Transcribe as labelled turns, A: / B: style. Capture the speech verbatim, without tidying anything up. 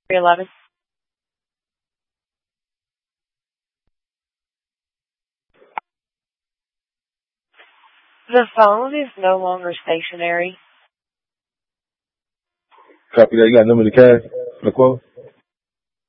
A: eleven. The phone is no longer stationary.
B: Copy that. You got a number of the cash for the quote?